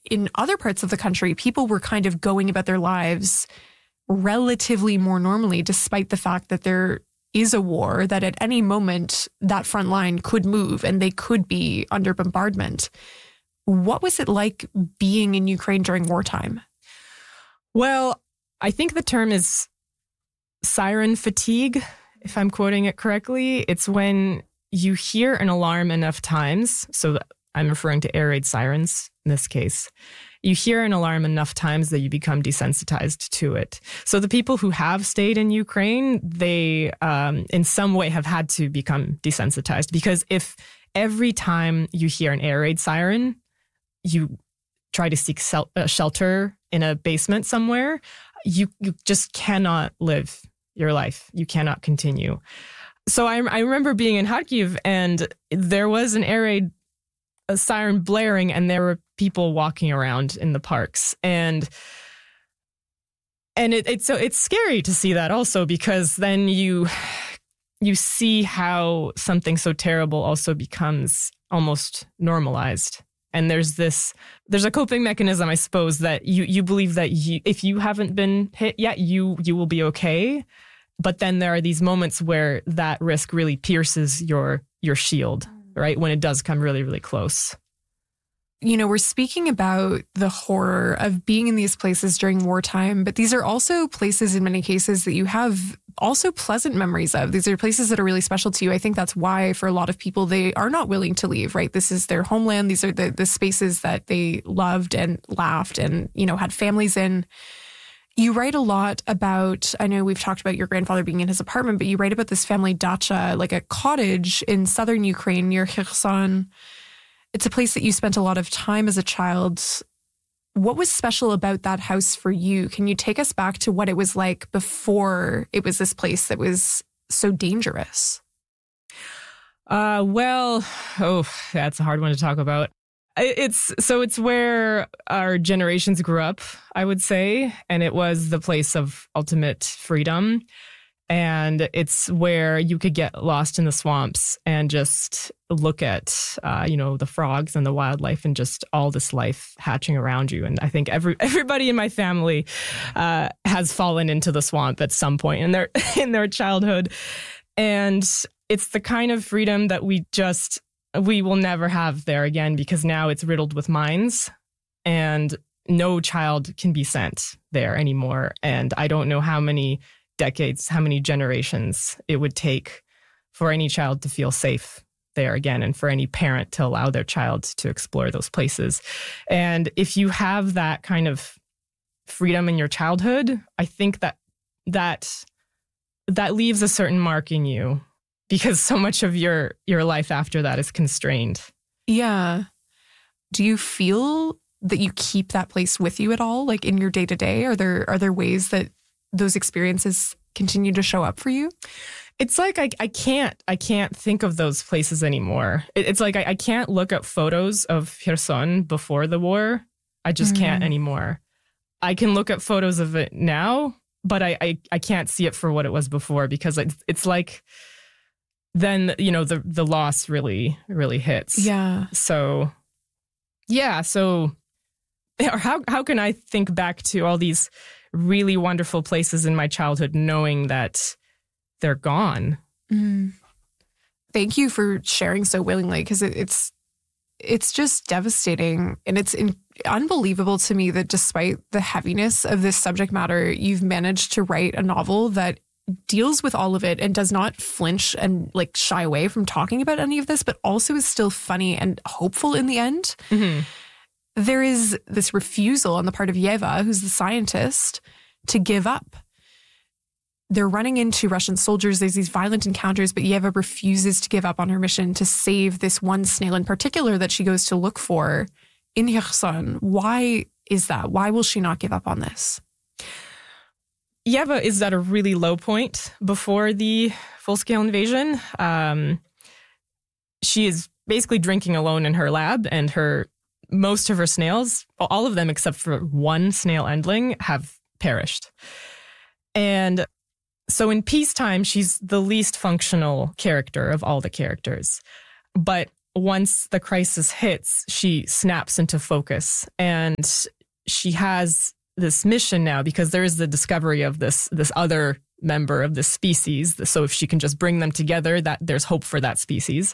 in other parts of the country, people were kind of going about their lives relatively more normally, despite the fact that there is a war, that at any moment that front line could move and they could be under bombardment. What was it like being in Ukraine during wartime? Well, I think the term is siren fatigue, if I'm quoting it correctly. It's when you hear an alarm enough times, so I'm referring to air raid sirens in this case. You hear an alarm enough times that you become desensitized to it. So the people who have stayed in Ukraine, they in some way have had to become desensitized, because if every time you hear an air raid siren, you try to seek shelter in a basement somewhere, you just cannot live your life. You cannot continue. So I remember being in Kharkiv, and there was an air raid siren blaring, and there were people walking around in the parks. And it's scary to see that also, because then you see how something so terrible also becomes almost normalized. And there's a coping mechanism, I suppose, that you believe that if you haven't been hit yet, you will be okay. But then there are these moments where that risk really pierces your shield, right? When it does come really, really close. You know, we're speaking about the horror of being in these places during wartime, but these are also places in many cases that you have also pleasant memories of. These are places that are really special to you. I think that's why for a lot of people, they are not willing to leave, right? This is their homeland. These are the spaces that they loved and laughed and, you know, had families in. You write a lot about, I know we've talked about your grandfather being in his apartment, but you write about this family dacha, like a cottage in southern Ukraine near Kherson. It's a place that you spent a lot of time as a child. What was special about that house for you? Can you take us back to what it was like before it was this place that was so dangerous? That's a hard one to talk about. It's where our generations grew up, I would say, and it was the place of ultimate freedom. And it's where you could get lost in the swamps and just look at, the frogs and the wildlife and just all this life hatching around you. And I think everybody in my family has fallen into the swamp at some point in their childhood. And it's the kind of freedom that we will never have there again, because now it's riddled with mines and no child can be sent there anymore. And I don't know how many decades, how many generations it would take for any child to feel safe there again, and for any parent to allow their child to explore those places. And if you have that kind of freedom in your childhood, I think that leaves a certain mark in you, because so much of your life after that is constrained. Yeah. Do you feel that you keep that place with you at all, like in your day-to-day? Are there ways that those experiences continue to show up for you? It's like I can't think of those places anymore. It's like I can't look at photos of Kherson before the war. I just can't anymore. I can look at photos of it now, but I can't see it for what it was before, because it's like then, the loss really, really hits. Yeah. So how can I think back to all these really wonderful places in my childhood knowing that they're gone? Thank you for sharing so willingly, because it's just devastating. And it's unbelievable to me that despite the heaviness of this subject matter, you've managed to write a novel that deals with all of it and does not flinch and like shy away from talking about any of this, but also is still funny and hopeful in the end. Mm-hmm. There is this refusal on the part of Yeva, who's the scientist, to give up. They're running into Russian soldiers. There's these violent encounters, but Yeva refuses to give up on her mission to save this one snail in particular that she goes to look for in Kherson. Why is that? Why will she not give up on this? Yeva is at a really low point before the full-scale invasion. She is basically drinking alone in her lab, and most of her snails, all of them except for one snail endling, have perished. And so in peacetime, she's the least functional character of all the characters. But once the crisis hits, she snaps into focus, and she has this mission now because there is the discovery of this other member of this species. So if she can just bring them together, that there's hope for that species.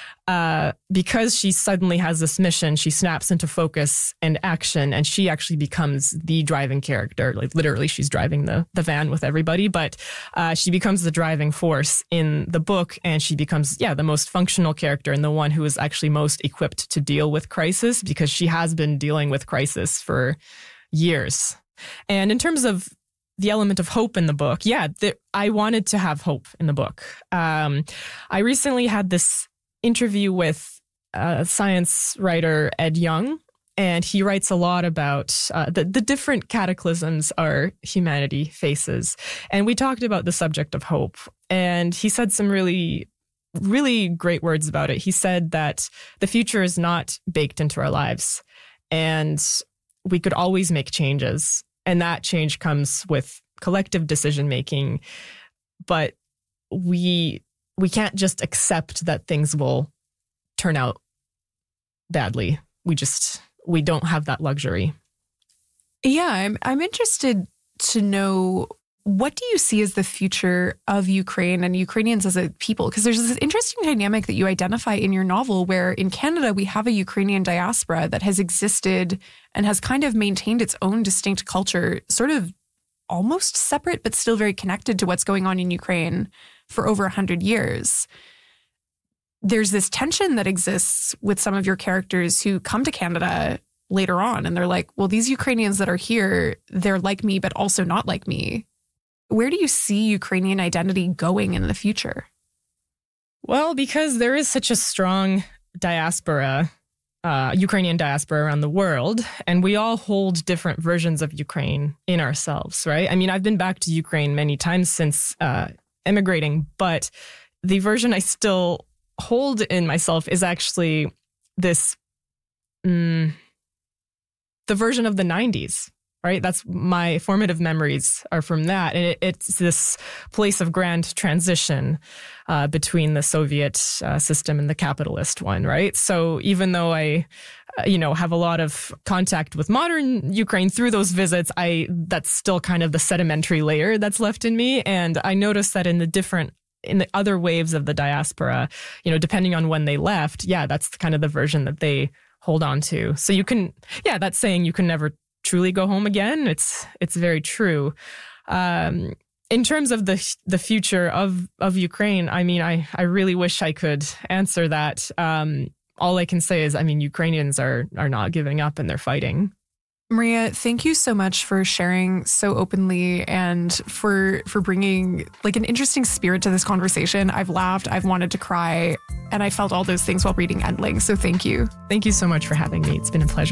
Because she suddenly has this mission, she snaps into focus and action, and she actually becomes the driving character. Like literally, she's driving the van with everybody, but she becomes the driving force in the book, and she becomes, the most functional character and the one who is actually most equipped to deal with crisis, because she has been dealing with crisis for years. And in terms of the element of hope in the book, I wanted to have hope in the book. I recently had this interview with science writer Ed Young, and he writes a lot about the different cataclysms our humanity faces. And we talked about the subject of hope, and he said some really, really great words about it. He said that the future is not baked into our lives, and we could always make changes. And that change comes with collective decision-making, but we can't just accept that things will turn out badly. We don't have that luxury. Yeah, I'm interested to know, what do you see as the future of Ukraine and Ukrainians as a people? Because there's this interesting dynamic that you identify in your novel where in Canada we have a Ukrainian diaspora that has existed and has kind of maintained its own distinct culture, sort of almost separate but still very connected to what's going on in Ukraine for over 100 years. There's this tension that exists with some of your characters who come to Canada later on, and they're like, well, these Ukrainians that are here, they're like me, but also not like me. Where do you see Ukrainian identity going in the future? Well, because there is such a strong diaspora, Ukrainian diaspora around the world, and we all hold different versions of Ukraine in ourselves, right? I mean, I've been back to Ukraine many times since emigrating, but the version I still hold in myself is actually this, the version of the 90s. Right? That's my formative memories are from that. And it's this place of grand transition between the Soviet system and the capitalist one, right? So even though I, have a lot of contact with modern Ukraine through those visits, that's still kind of the sedimentary layer that's left in me. And I noticed that in the other waves of the diaspora, depending on when they left, that's kind of the version that they hold on to. So you can, that's saying you can never truly go home again. It's very true. In terms of the future of Ukraine, I mean, I really wish I could answer that. All I can say is, I mean, Ukrainians are not giving up and they're fighting. Maria, thank you so much for sharing so openly and for bringing like an interesting spirit to this conversation. I've laughed, I've wanted to cry, and I felt all those things while reading Endling. So thank you. Thank you so much for having me. It's been a pleasure.